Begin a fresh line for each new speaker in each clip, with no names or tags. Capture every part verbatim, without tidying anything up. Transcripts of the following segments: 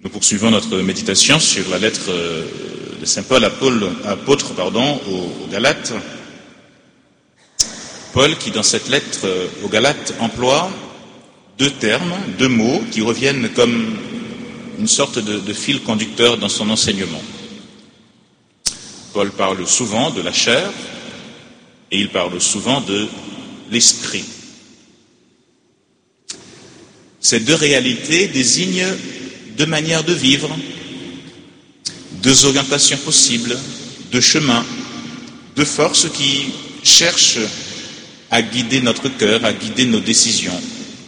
Nous poursuivons notre méditation sur la lettre de saint Paul, apôtre pardon, aux Galates. Paul qui, dans cette lettre aux Galates, emploie deux termes, deux mots qui reviennent comme une sorte de, de fil conducteur dans son enseignement. Paul parle souvent de la chair et il parle souvent de l'esprit. Ces deux réalités désignent deux manières de vivre, deux orientations possibles, deux chemins, deux forces qui cherchent à guider notre cœur, à guider nos décisions.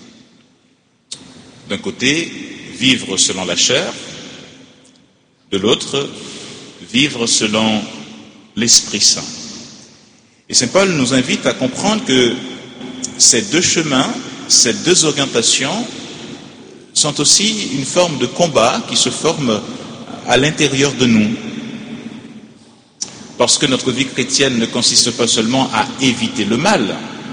D'un côté, vivre selon la chair, de l'autre, vivre selon l'Esprit Saint. Et saint Paul nous invite à comprendre que ces deux chemins, ces deux orientations sont aussi une forme de combat qui se forme à l'intérieur de nous. Parce que notre vie chrétienne ne consiste pas seulement à éviter le mal,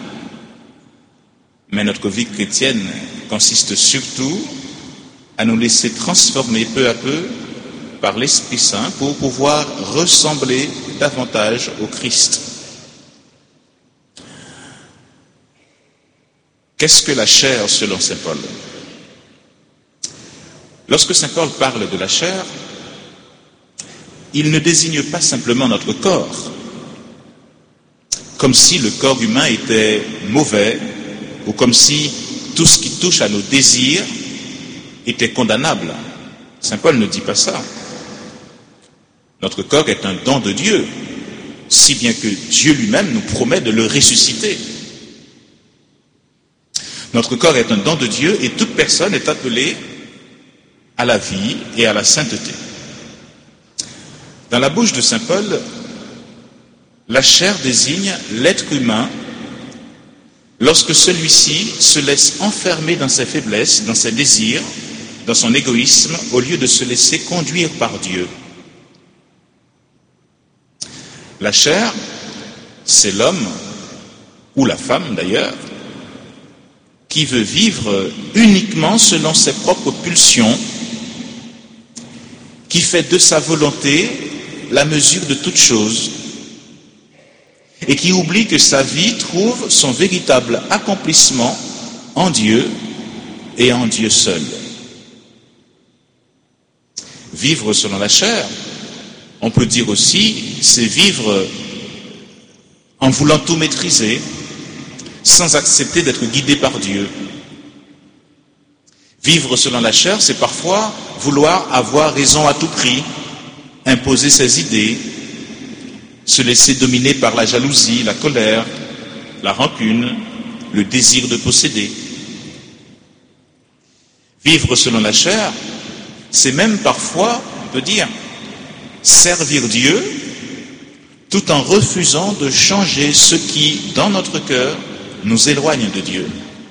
mais notre vie chrétienne consiste surtout à nous laisser transformer peu à peu par l'Esprit Saint pour pouvoir ressembler davantage au Christ. Qu'est-ce que la chair selon saint Paul ? Lorsque saint Paul parle de la chair, il ne désigne pas simplement notre corps, comme si le corps humain était mauvais, ou comme si tout ce qui touche à nos désirs était condamnable. Saint Paul ne dit pas ça. Notre corps est un don de Dieu, si bien que Dieu lui-même nous promet de le ressusciter. Notre corps est un don de Dieu et toute personne est appelée à la vie et à la sainteté. Dans la bouche de saint Paul, la chair désigne l'être humain lorsque celui-ci se laisse enfermer dans ses faiblesses, dans ses désirs, dans son égoïsme, au lieu de se laisser conduire par Dieu. La chair, c'est l'homme, ou la femme d'ailleurs, qui veut vivre uniquement selon ses propres pulsions, qui fait de sa volonté la mesure de toute chose, et qui oublie que sa vie trouve son véritable accomplissement en Dieu et en Dieu seul. Vivre selon la chair, on peut dire aussi, c'est vivre en voulant tout maîtriser, sans accepter d'être guidé par Dieu. Vivre selon la chair, c'est parfois vouloir avoir raison à tout prix, imposer ses idées, se laisser dominer par la jalousie, la colère, la rancune, le désir de posséder. Vivre selon la chair, c'est même parfois, on peut dire, servir Dieu tout en refusant de changer ce qui, dans notre cœur, nous éloigne de Dieu.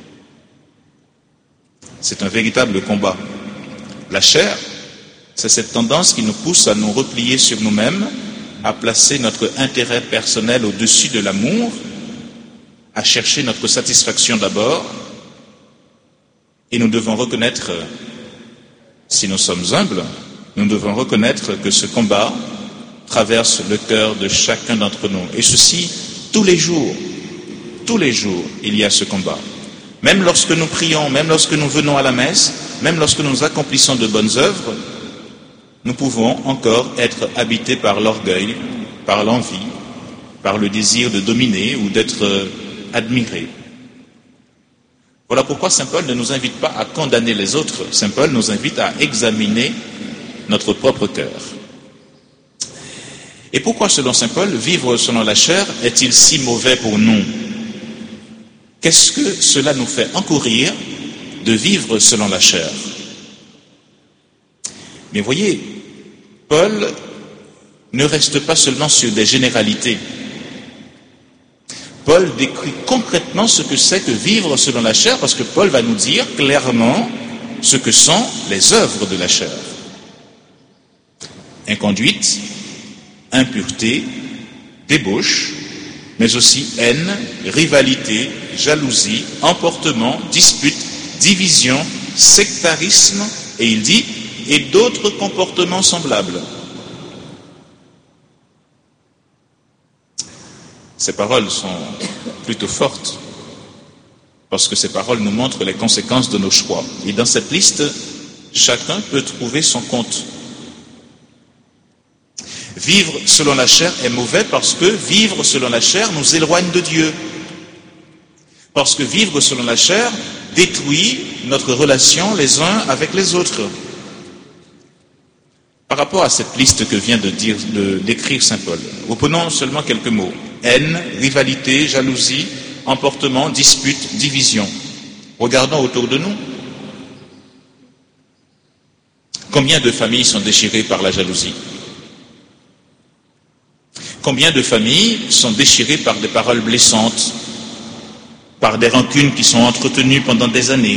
C'est un véritable combat. La chair, c'est cette tendance qui nous pousse à nous replier sur nous-mêmes, à placer notre intérêt personnel au-dessus de l'amour, à chercher notre satisfaction d'abord, et nous devons reconnaître, si nous sommes humbles, nous devons reconnaître que ce combat traverse le cœur de chacun d'entre nous. Et ceci, tous les jours, tous les jours, il y a ce combat. Même lorsque nous prions, même lorsque nous venons à la messe, même lorsque nous accomplissons de bonnes œuvres, nous pouvons encore être habités par l'orgueil, par l'envie, par le désir de dominer ou d'être admiré. Voilà pourquoi saint Paul ne nous invite pas à condamner les autres. Saint Paul nous invite à examiner notre propre cœur. Et pourquoi, selon saint Paul, vivre selon la chair est-il si mauvais pour nous ? Qu'est-ce que cela nous fait encourir de vivre selon la chair ? Mais voyez, Paul ne reste pas seulement sur des généralités. Paul décrit concrètement ce que c'est que vivre selon la chair, parce que Paul va nous dire clairement ce que sont les œuvres de la chair. Inconduite, impureté, débauche, mais aussi haine, rivalité, jalousie, emportement, dispute, division, sectarisme, et il dit et d'autres comportements semblables. Ces paroles sont plutôt fortes, parce que ces paroles nous montrent les conséquences de nos choix. Et dans cette liste, chacun peut trouver son compte. Vivre selon la chair est mauvais parce que vivre selon la chair nous éloigne de Dieu. Parce que vivre selon la chair détruit notre relation les uns avec les autres. Par rapport à cette liste que vient de dire, de, d'écrire saint Paul, reprenons seulement quelques mots. Haine, rivalité, jalousie, emportement, dispute, division. Regardons autour de nous. Combien de familles sont déchirées par la jalousie? Combien de familles sont déchirées par des paroles blessantes, par des rancunes qui sont entretenues pendant des années?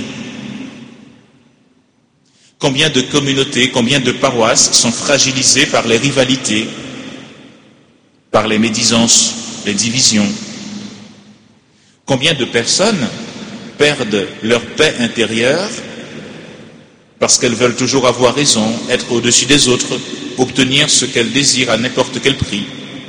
Combien de communautés, combien de paroisses sont fragilisées par les rivalités, par les médisances, les divisions? Combien de personnes perdent leur paix intérieure parce qu'elles veulent toujours avoir raison, être au-dessus des autres, obtenir ce qu'elles désirent à n'importe quel prix?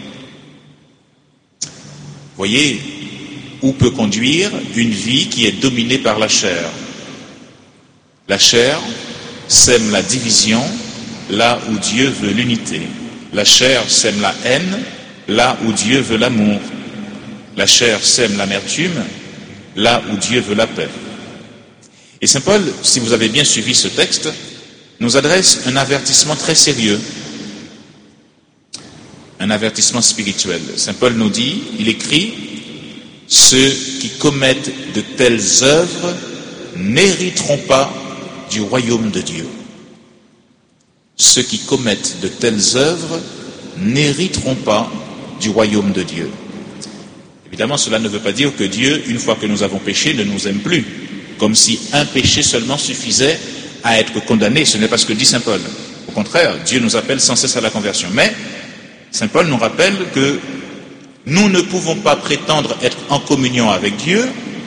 Voyez où peut conduire une vie qui est dominée par la chair. La chair sème la division là où Dieu veut l'unité. La chair sème la haine là où Dieu veut l'amour. La chair sème l'amertume là où Dieu veut la paix. Et saint Paul, si vous avez bien suivi ce texte, nous adresse un avertissement très sérieux, un avertissement spirituel. Saint Paul nous dit, il écrit, « Ceux qui commettent de telles œuvres n'hériteront pas du royaume de Dieu. » Ceux qui commettent de telles œuvres n'hériteront pas du royaume de Dieu. Évidemment, cela ne veut pas dire que Dieu, une fois que nous avons péché, ne nous aime plus, comme si un péché seulement suffisait à être condamné. Ce n'est pas ce que dit saint Paul. Au contraire, Dieu nous appelle sans cesse à la conversion. Mais saint Paul nous rappelle que nous ne pouvons pas prétendre être en communion avec Dieu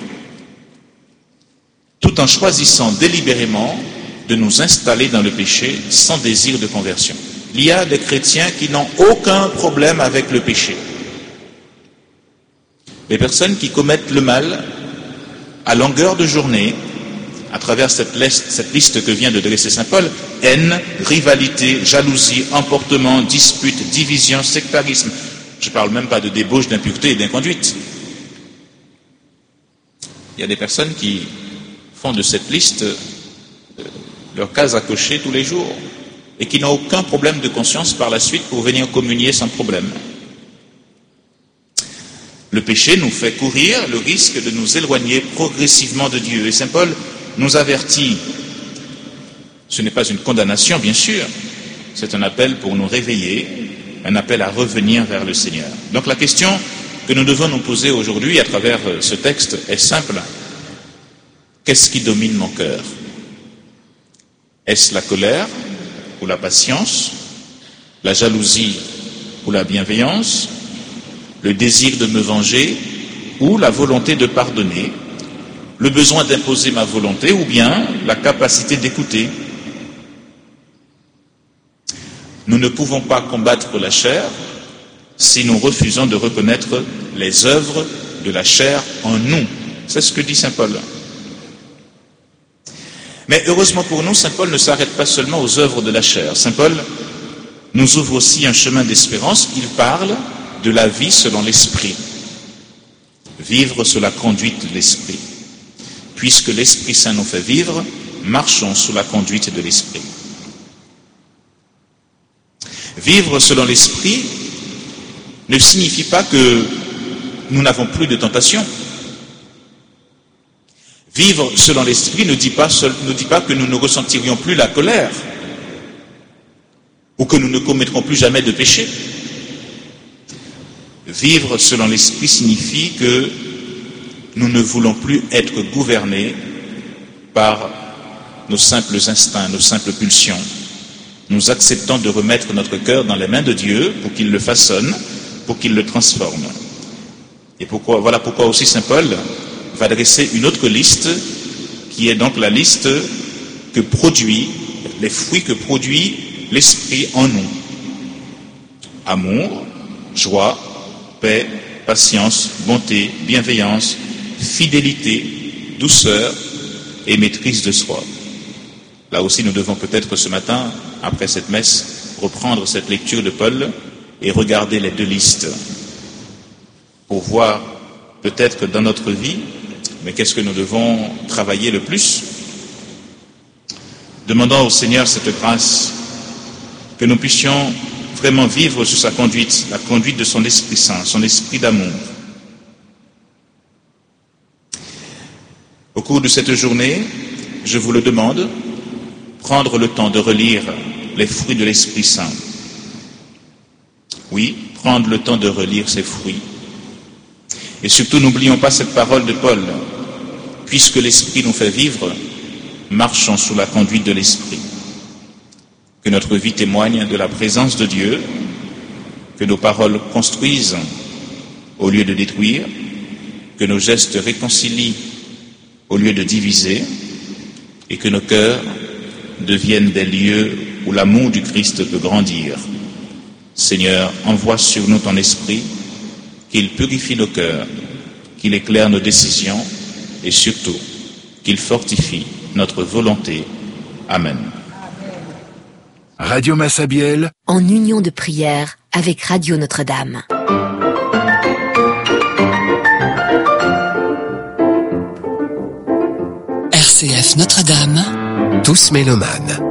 tout en choisissant délibérément de nous installer dans le péché sans désir de conversion. Il y a des chrétiens qui n'ont aucun problème avec le péché. Les personnes qui commettent le mal à longueur de journée, à travers cette liste, cette liste que vient de dresser saint Paul, haine, rivalité, jalousie, emportement, dispute, division, sectarisme. Je ne parle même pas de débauche, d'impureté et d'inconduite. Il y a des personnes qui font de cette liste euh, leur case à cocher tous les jours et qui n'ont aucun problème de conscience par la suite pour venir communier sans problème. Le péché nous fait courir le risque de nous éloigner progressivement de Dieu. Et saint Paul nous avertit, ce n'est pas une condamnation bien sûr, c'est un appel pour nous réveiller, un appel à revenir vers le Seigneur. Donc la question que nous devons nous poser aujourd'hui à travers ce texte est simple. Qu'est-ce qui domine mon cœur? Est-ce la colère ou la patience, la jalousie ou la bienveillance, le désir de me venger ou la volonté de pardonner, le besoin d'imposer ma volonté ou bien la capacité d'écouter? Nous ne pouvons pas combattre la chair si nous refusons de reconnaître les œuvres de la chair en nous. C'est ce que dit saint Paul. Mais heureusement pour nous, saint Paul ne s'arrête pas seulement aux œuvres de la chair. Saint Paul nous ouvre aussi un chemin d'espérance. Il parle de la vie selon l'esprit. Vivre sous la conduite de l'esprit. Puisque l'Esprit Saint nous fait vivre, marchons sous la conduite de l'esprit. Vivre selon l'esprit ne signifie pas que nous n'avons plus de tentation. Vivre selon l'esprit ne dit pas, ne dit pas que nous ne ressentirions plus la colère ou que nous ne commettrons plus jamais de péché. Vivre selon l'esprit signifie que nous ne voulons plus être gouvernés par nos simples instincts, nos simples pulsions. Nous acceptons de remettre notre cœur dans les mains de Dieu pour qu'il le façonne, pour qu'il le transforme. Et pourquoi, voilà pourquoi aussi saint Paul va dresser une autre liste, qui est donc la liste que produit les fruits que produit l'Esprit en nous. Amour, joie, paix, patience, bonté, bienveillance, fidélité, douceur et maîtrise de soi. Là aussi, nous devons peut-être ce matin, après cette messe, reprendre cette lecture de Paul et regarder les deux listes pour voir peut-être que dans notre vie, mais qu'est-ce que nous devons travailler le plus? Demandons au Seigneur cette grâce, que nous puissions vraiment vivre sur sa conduite, la conduite de son Esprit Saint, son esprit d'amour. Au cours de cette journée, je vous le demande, prendre le temps de relire les fruits de l'Esprit Saint. Oui, prendre le temps de relire ces fruits. Et surtout, n'oublions pas cette parole de Paul. Puisque l'Esprit nous fait vivre, marchons sous la conduite de l'Esprit. Que notre vie témoigne de la présence de Dieu, que nos paroles construisent au lieu de détruire, que nos gestes réconcilient au lieu de diviser, et que nos cœurs deviennent des lieux où l'amour du Christ peut grandir. Seigneur, envoie sur nous ton esprit, qu'il purifie nos cœurs, qu'il éclaire nos décisions et surtout qu'il fortifie notre volonté. Amen.
Radio Massabielle,
en union de prière avec Radio Notre-Dame.
R C F Notre-Dame,
tous mélomanes.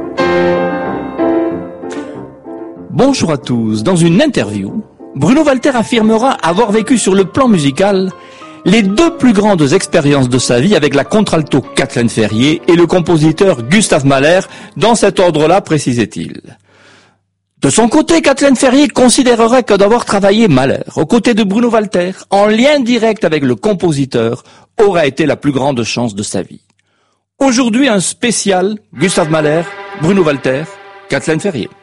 Bonjour à tous. Dans une interview, Bruno Walter affirmera avoir vécu sur le plan musical les deux plus grandes expériences de sa vie avec la contralto Kathleen Ferrier et le compositeur Gustav Mahler, dans cet ordre-là, précisait-il. De son côté, Kathleen Ferrier considérerait que d'avoir travaillé Mahler aux côtés de Bruno Walter, en lien direct avec le compositeur, aurait été la plus grande chance de sa vie. Aujourd'hui, un spécial Gustav Mahler, Bruno Walter, Kathleen Ferrier.